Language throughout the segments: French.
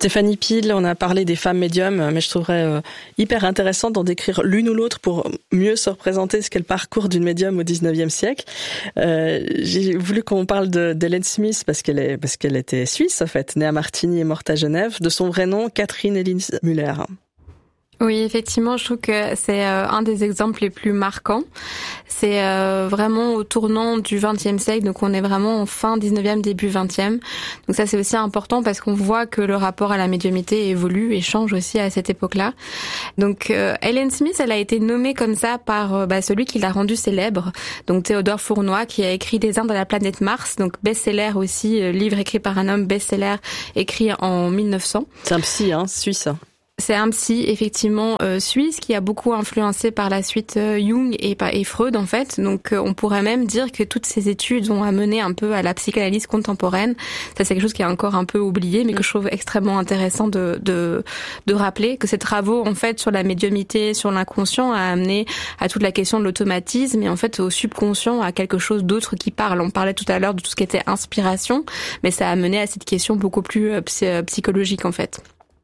Stéphanie Peel, on a parlé des femmes médiums, mais je trouverais hyper intéressant d'en décrire l'une ou l'autre pour mieux se représenter ce qu'est le parcours d'une médium au 19e siècle. J'ai voulu qu'on parle d'Hélène Smith parce qu'elle était suisse, en fait, née à Martigny et morte à Genève, de son vrai nom, Catherine Elise Müller. Oui, effectivement, je trouve que c'est un des exemples les plus marquants. C'est vraiment au tournant du XXe siècle, donc on est vraiment en fin 19e, début 20e. Donc ça, c'est aussi important parce qu'on voit que le rapport à la médiumnité évolue et change aussi à cette époque-là. Donc Hélène Smith, elle a été nommée comme ça par celui qui l'a rendue célèbre, donc Théodore Fournoy, qui a écrit Des Indes à la planète Mars, donc best-seller aussi, livre écrit par un homme, best-seller écrit en 1900. C'est un psy, suisse. C'est un psy, effectivement, suisse, qui a beaucoup influencé par la suite Jung et Freud, en fait. Donc, on pourrait même dire que toutes ces études ont amené un peu à la psychanalyse contemporaine. Ça, c'est quelque chose qui est encore un peu oublié, mais que je trouve extrêmement intéressant de rappeler, que ces travaux, en fait, sur la médiumnité, sur l'inconscient, a amené à toute la question de l'automatisme et, en fait, au subconscient, à quelque chose d'autre qui parle. On parlait tout à l'heure de tout ce qui était inspiration, mais ça a amené à cette question beaucoup plus psychologique, en fait.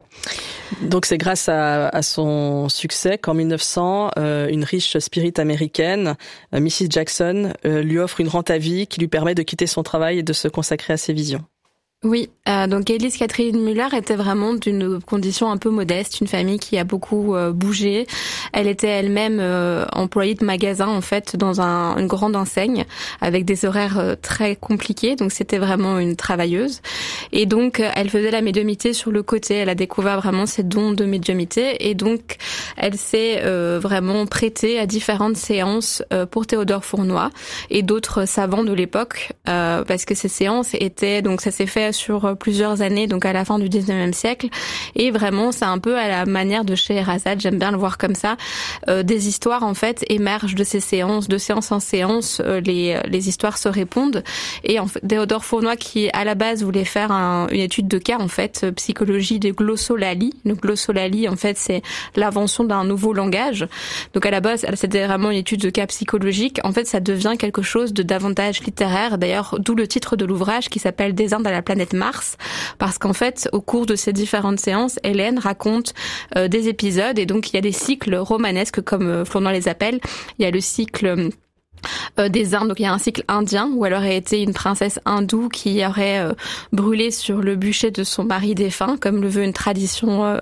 Donc c'est grâce à son succès qu'en 1900, une riche spirit américaine, Mrs. Jackson, lui offre une rente à vie qui lui permet de quitter son travail et de se consacrer à ses visions. Oui, donc Elise Catherine Müller était vraiment d'une condition un peu modeste, une famille qui a beaucoup bougé. Elle était elle-même employée de magasin en fait dans une grande enseigne avec des horaires très compliqués, donc c'était vraiment une travailleuse. Et donc elle faisait la médiumnité sur le côté, elle a découvert vraiment ses dons de médiumnité et donc elle s'est vraiment prêtée à différentes séances pour Théodore Fournoy et d'autres savants de l'époque parce que ces séances étaient, donc ça s'est fait sur plusieurs années, donc à la fin du 19e siècle. Et vraiment, c'est un peu à la manière de Scheherazade, j'aime bien le voir comme ça. Des histoires, en fait, émergent de ces séances, de séance en séance, les histoires se répondent. Et en fait, Théodore Fournoy, qui à la base voulait faire une étude de cas, en fait, psychologie des glossolalie. Le glossolalie, en fait, c'est l'invention d'un nouveau langage. Donc à la base, c'était vraiment une étude de cas psychologique. En fait, ça devient quelque chose de davantage littéraire. D'ailleurs, d'où le titre de l'ouvrage qui s'appelle Des Indes à la planète Mars, parce qu'en fait, au cours de ces différentes séances, Hélène raconte des épisodes, et donc il y a des cycles romanesques, comme Flournoy les appelle. Il y a le cycle des Indes, donc il y a un cycle indien où elle aurait été une princesse hindoue qui aurait brûlé sur le bûcher de son mari défunt, comme le veut une tradition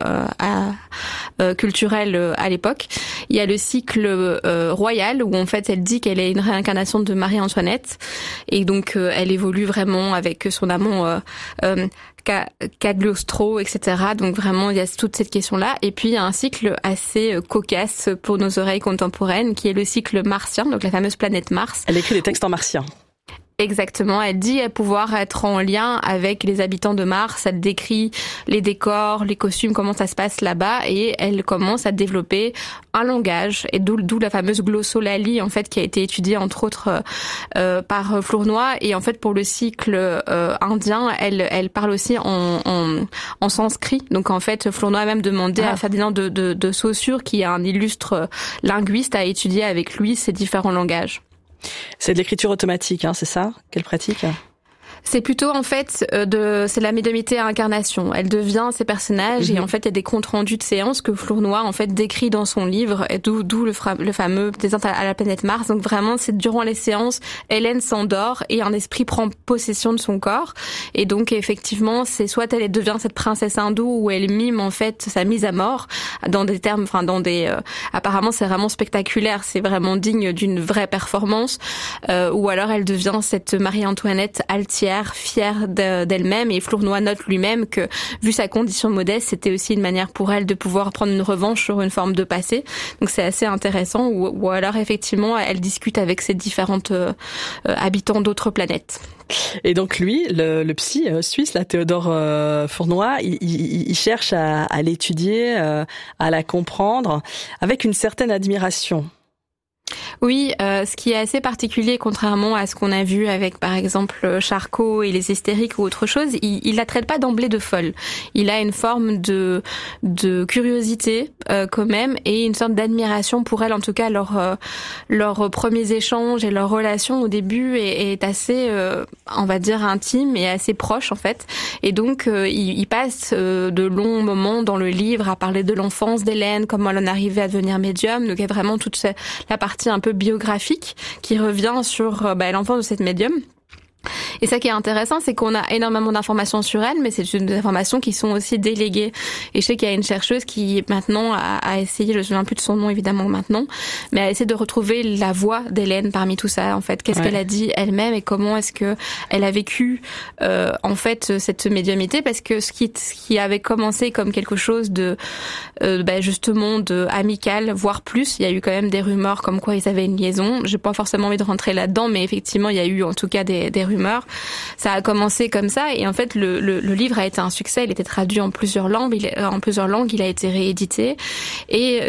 culturelle à l'époque. Il y a le cycle royal où en fait elle dit qu'elle est une réincarnation de Marie-Antoinette et donc elle évolue vraiment avec son amant Cagliostro, etc. Donc vraiment, il y a toute cette question-là. Et puis, il y a un cycle assez cocasse pour nos oreilles contemporaines, qui est le cycle martien, donc la fameuse planète Mars. Elle écrit des textes en martien. Exactement, elle dit pouvoir être en lien avec les habitants de Mars, elle décrit les décors, les costumes, comment ça se passe là-bas, et elle commence à développer un langage, et d'où la fameuse glossolalie, en fait, qui a été étudiée entre autres par Flournoy, et en fait pour le cycle indien, elle parle aussi en sanskrit, donc en fait Flournoy a même demandé à Ferdinand de Saussure, qui est un illustre linguiste, à étudier avec lui ces différents langages. C'est de l'écriture automatique, c'est ça qu'elle pratique ? C'est plutôt en fait c'est la médiumnité à incarnation. Elle devient ces personnages et en fait il y a des comptes rendus de séances que Flournoy en fait décrit dans son livre, et d'où le fameux Des Indes à la planète Mars. Donc vraiment c'est durant les séances, Hélène s'endort et un esprit prend possession de son corps, et donc effectivement c'est soit elle devient cette princesse hindoue où elle mime en fait sa mise à mort dans des termes, apparemment c'est vraiment spectaculaire, c'est vraiment digne d'une vraie performance, ou alors elle devient cette Marie-Antoinette altière, fière d'elle-même, et Flournoy note lui-même que, vu sa condition modeste, c'était aussi une manière pour elle de pouvoir prendre une revanche sur une forme de passé. Donc c'est assez intéressant, ou alors effectivement elle discute avec ses différentes habitants d'autres planètes. Et donc lui, le psy suisse, là, Théodore Fournoy, il cherche à l'étudier, à la comprendre, avec une certaine admiration. Oui, ce qui est assez particulier, contrairement à ce qu'on a vu avec, par exemple, Charcot et les hystériques ou autre chose, il la traite pas d'emblée de folle. Il a une forme de curiosité quand même, et une sorte d'admiration pour elle. En tout cas, leurs premiers échanges et leur relation au début est assez, on va dire, intime et assez proche en fait. Et donc, il passe de longs moments dans le livre à parler de l'enfance d'Hélène, comment elle en arrivait à devenir médium. Donc, il y a vraiment toute la partie un peu biographique qui revient sur l'enfance de cette médium. Et ça qui est intéressant, c'est qu'on a énormément d'informations sur elle, mais c'est des informations qui sont aussi déléguées. Et je sais qu'il y a une chercheuse qui maintenant a essayé, je ne me souviens plus de son nom évidemment maintenant, mais a essayé de retrouver la voix d'Hélène parmi tout ça. En fait, qu'est-ce qu'elle a dit elle-même et comment est-ce que elle a vécu en fait cette médiumnité, parce que ce qui avait commencé comme quelque chose de justement de amical, voire plus, il y a eu quand même des rumeurs comme quoi ils avaient une liaison. J'ai pas forcément envie de rentrer là-dedans, mais effectivement il y a eu en tout cas des rumeurs. Ça a commencé comme ça, et en fait le livre a été un succès. Il était traduit en plusieurs langues, il a été réédité, et